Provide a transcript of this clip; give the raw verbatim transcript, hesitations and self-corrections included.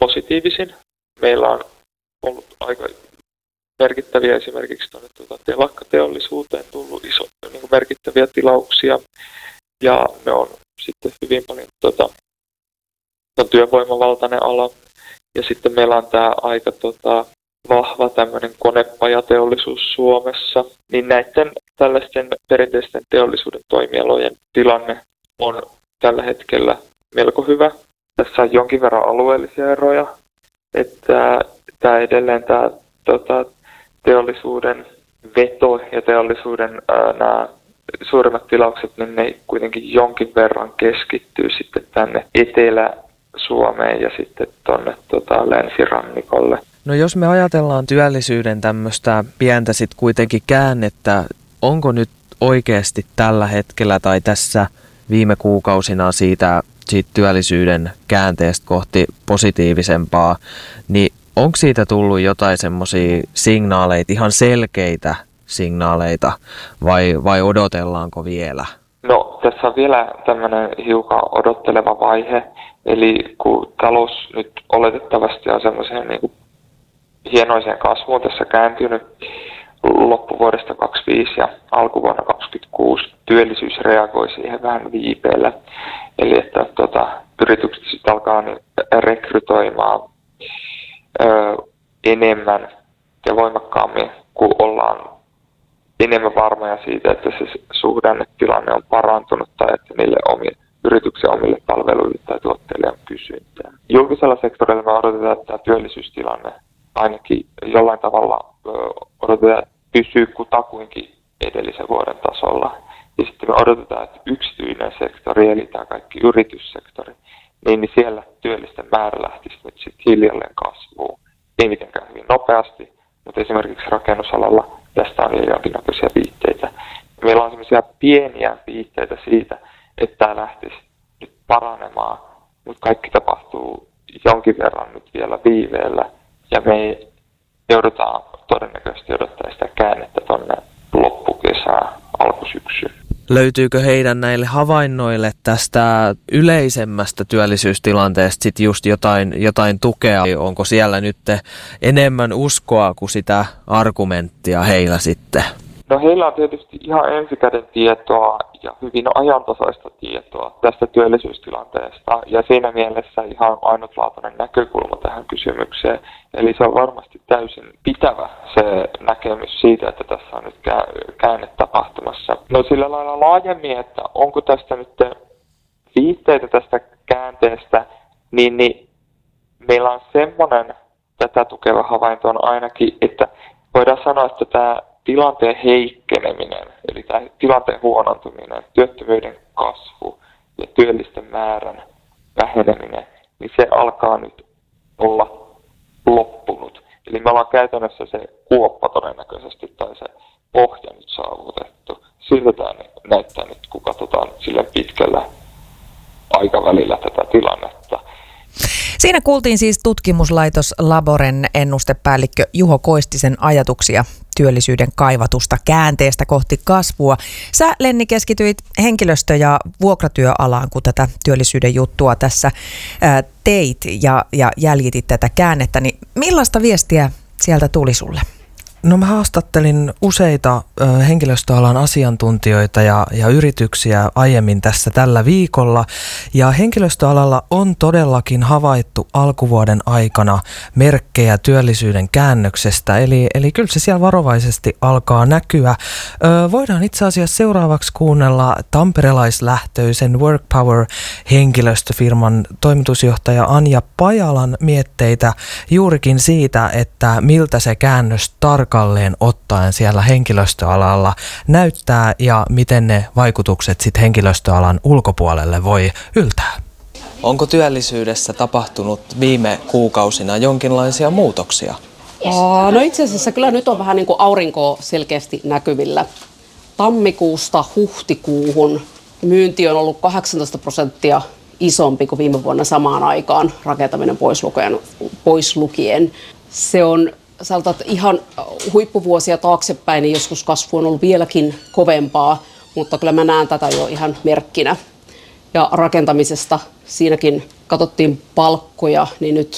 positiivisin. Meillä on ollut aika merkittäviä esimerkiksi tuonne tuota telakkateollisuuteen tullut iso, niin kuin merkittäviä tilauksia. Ja ne on sitten hyvin paljon tota, on työvoimavaltainen ala. Ja sitten meillä on tämä aika tota, vahva tämmöinen konepajateollisuus Suomessa. Niin näiden tällaisten perinteisten teollisuuden toimialojen tilanne on tällä hetkellä melko hyvä. Tässä on jonkin verran alueellisia eroja. Että tämä edelleen tämä tota, teollisuuden veto ja teollisuuden ää, nämä suurimmat tilaukset, niin ne kuitenkin jonkin verran keskittyy sitten tänne Etelä-Suomeen ja sitten tuonne tota, länsirannikolle. No jos me ajatellaan työllisyyden tämmöistä pientä sitten kuitenkin käännettä, onko nyt oikeasti tällä hetkellä tai tässä viime kuukausina siitä, siitä työllisyyden käänteestä kohti positiivisempaa, niin onko siitä tullut jotain semmoisia signaaleita, ihan selkeitä signaaleita, vai, vai odotellaanko vielä? No tässä on vielä tämmöinen hiukan odotteleva vaihe, eli kun talous nyt oletettavasti on semmoiseen niin kuin hienoiseen kasvuun tässä kääntynyt loppuvuodesta kaksikymmentäviisi ja alkuvuonna kaksikymmentäkuusi, työllisyys reagoi siihen vähän viipeellä, eli että tuota, yritykset sitten alkaa niin rekrytoimaan ö, enemmän ja voimakkaammin, kun ollaan enemmän varmoja siitä, että se suhdannetilanne on parantunut tai että niille omille, yrityksen omille palveluille tai tuotteille on kysyntää. Julkisella sektorilla me odotetaan, että tämä työllisyystilanne ainakin jollain tavalla ö, odotetaan, että pysyy kutakuinkin edellisen vuoden tasolla. Ja sitten me odotetaan, että yksityinen sektori, eli tämä kaikki yrityssektori, niin, niin siellä työllisten määrä lähtisi nyt sitten hiljalleen kasvuun. Ei mitenkään hyvin nopeasti, mutta esimerkiksi rakennusalalla tästä on vielä jonkinnäköisiä viitteitä. Meillä on sellaisia pieniä viitteitä siitä, että tämä lähtisi nyt paranemaan, mutta kaikki tapahtuu jonkin verran nyt vielä viiveellä. Ja me joudutaan todennäköisesti odottaa sitä käännettä tuonne loppukesään, alkusyksyyn. Löytyykö heidän näille havainnoille tästä yleisemmästä työllisyystilanteesta sit just jotain, jotain tukea? Onko siellä nyt enemmän uskoa kuin sitä argumenttia heillä sitten? No heillä on tietysti ihan ensikäden tietoa ja hyvin ajantasaista tietoa tästä työllisyystilanteesta ja siinä mielessä ihan ainutlaatuinen näkökulma tähän kysymykseen. Eli se on varmasti täysin pitävä se näkemys siitä, että tässä on nyt käänne tapahtumassa. No sillä lailla laajemmin, että onko tästä nyt viitteitä tästä käänteestä, niin, niin meillä on semmoinen tätä tukeva havainto on ainakin, että voidaan sanoa, että tämä tilanteen heikkeneminen, eli tämä tilanteen huonontuminen, työttömyyden kasvu ja työllisten määrän väheneminen, niin se alkaa nyt olla loppunut. Eli me ollaan käytännössä se kuoppa todennäköisesti tai se pohja nyt saavutettu. Siltä tämä näyttää nyt, kun katsotaan sillä pitkällä aikavälillä tätä tilannetta. Siinä kuultiin siis tutkimuslaitos Laboren ennustepäällikkö Juho Koistisen ajatuksia työllisyyden kaivatusta käänteestä kohti kasvua. Sä, Lenni, keskityit henkilöstö- ja vuokratyöalaan, kun tätä työllisyyden juttua tässä ää, teit ja, ja jäljitit tätä käännettä. Niin millaista viestiä sieltä tuli sulle? No mä haastattelin useita ö, henkilöstöalan asiantuntijoita ja, ja yrityksiä aiemmin tässä tällä viikolla. Ja henkilöstöalalla on todellakin havaittu alkuvuoden aikana merkkejä työllisyyden käännöksestä. Eli, eli kyllä se siellä varovaisesti alkaa näkyä. Ö, voidaan itse asiassa seuraavaksi kuunnella tamperelaislähtöisen Workpower-henkilöstöfirman toimitusjohtaja Anja Pajalan mietteitä juurikin siitä, että miltä se käännös tarkalleen ottaen siellä henkilöstöalalla näyttää ja miten ne vaikutukset sit henkilöstöalan ulkopuolelle voi yltää. Onko työllisyydessä tapahtunut viime kuukausina jonkinlaisia muutoksia? Aa, no itse asiassa kyllä nyt on vähän niin kuin aurinkoa selkeästi näkyvillä. Tammikuusta huhtikuuhun myynti on ollut kahdeksantoista prosenttia isompi kuin viime vuonna samaan aikaan, rakentaminen pois lukien. Pois lukien. Se on sanotaan, että ihan huippuvuosia taaksepäin, niin joskus kasvu on ollut vieläkin kovempaa, mutta kyllä mä näen tätä jo ihan merkkinä. Ja rakentamisesta siinäkin katsottiin palkkoja, niin nyt